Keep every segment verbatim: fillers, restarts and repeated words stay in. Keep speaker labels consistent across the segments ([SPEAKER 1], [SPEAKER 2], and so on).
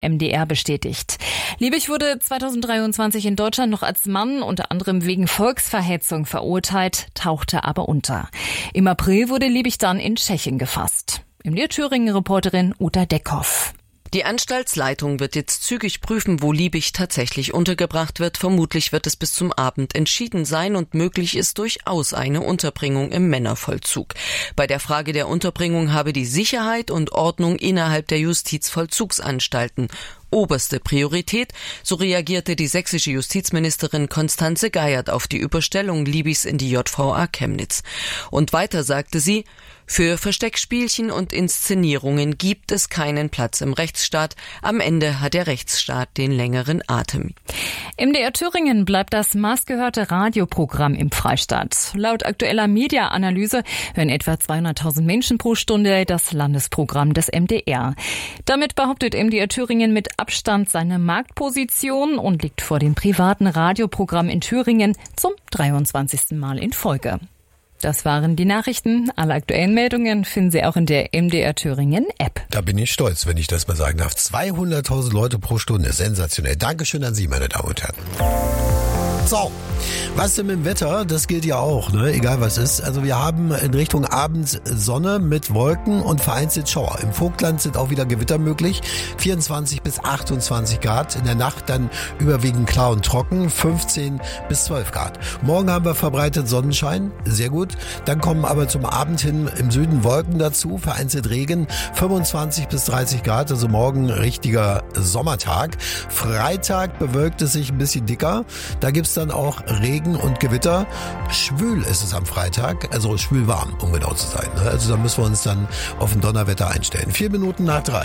[SPEAKER 1] M D R bestätigt. Liebig wurde zweitausenddreiundzwanzig in Deutschland noch als Mann unter anderem wegen Volksverhetzung verurteilt, tauchte aber unter. Im April wurde Liebig dann in Tschechien gefasst. M D R Thüringen-Reporterin Uta Deckhoff.
[SPEAKER 2] Die Anstaltsleitung wird jetzt zügig prüfen, wo Liebig tatsächlich untergebracht wird. Vermutlich wird es bis zum Abend entschieden sein und möglich ist durchaus eine Unterbringung im Männervollzug. Bei der Frage der Unterbringung habe die Sicherheit und Ordnung innerhalb der Justizvollzugsanstalten oberste Priorität, so reagierte die sächsische Justizministerin Constanze Geiert auf die Überstellung Liebigs in die J V A Chemnitz. Und weiter sagte sie, für Versteckspielchen und Inszenierungen gibt es keinen Platz im Rechtsstaat. Am Ende hat der Rechtsstaat den längeren Atem.
[SPEAKER 1] M D R Thüringen bleibt das maßgehörte Radioprogramm im Freistaat. Laut aktueller Media-Analyse hören etwa zweihunderttausend Menschen pro Stunde das Landesprogramm des M D R. Damit behauptet M D R Thüringen mit Abstand seine Marktposition und liegt vor dem privaten Radioprogramm in Thüringen zum dreiundzwanzigsten Mal in Folge. Das waren die Nachrichten. Alle aktuellen Meldungen finden Sie auch in der M D R Thüringen App.
[SPEAKER 3] Da bin ich stolz, wenn ich das mal sagen darf. zweihunderttausend Leute pro Stunde. Sensationell. Dankeschön an Sie, meine Damen und Herren. So, was denn mit dem Wetter? Das gilt ja auch, ne? Egal was ist. Also wir haben in Richtung Abend Sonne mit Wolken und vereinzelt Schauer. Im Vogtland sind auch wieder Gewitter möglich. vierundzwanzig bis achtundzwanzig Grad. In der Nacht dann überwiegend klar und trocken. fünfzehn bis zwölf Grad. Morgen haben wir verbreitet Sonnenschein. Sehr gut. Dann kommen aber zum Abend hin im Süden Wolken dazu. Vereinzelt Regen. fünfundzwanzig bis dreißig Grad. Also morgen richtiger Sommertag. Freitag bewölkt es sich ein bisschen dicker. Da gibt's dann auch Regen und Gewitter. Schwül ist es am Freitag, also schwül warm, um genau zu sein. Also da müssen wir uns dann auf ein Donnerwetter einstellen. Vier Minuten nach drei.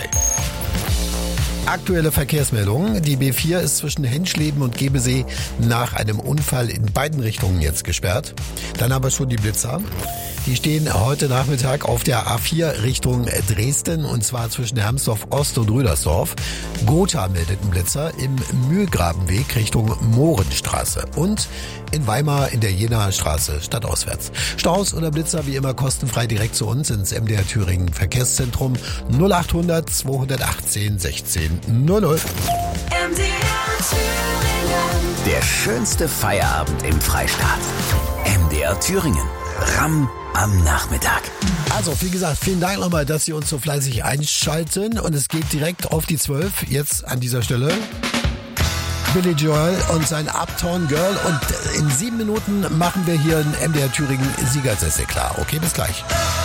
[SPEAKER 3] Aktuelle Verkehrsmeldungen. Die B vier ist zwischen Henschleben und Gebesee nach einem Unfall in beiden Richtungen jetzt gesperrt. Dann haben wir schon die Blitzer. Die stehen heute Nachmittag auf der A vier Richtung Dresden und zwar zwischen Hermsdorf Ost und Rüdersdorf. Gotha meldet einen Blitzer im Mühlgrabenweg Richtung Mohrenstraße und in Weimar in der Jenaer Straße stadtauswärts. Staus oder Blitzer wie immer kostenfrei direkt zu uns ins M D R Thüringen Verkehrszentrum null achthundert zweihundertachtzehn sechzehn null null.
[SPEAKER 4] M D R Thüringen.
[SPEAKER 5] Der schönste Feierabend im Freistaat. M D R Thüringen. Ramm am Nachmittag.
[SPEAKER 3] Also, wie gesagt, vielen Dank nochmal, dass Sie uns so fleißig einschalten. Und es geht direkt auf die zwölf. Jetzt an dieser Stelle Billy Joel und sein Uptown Girl. Und in sieben Minuten machen wir hier in M D R Thüringen Siegersessel klar. Okay, bis gleich.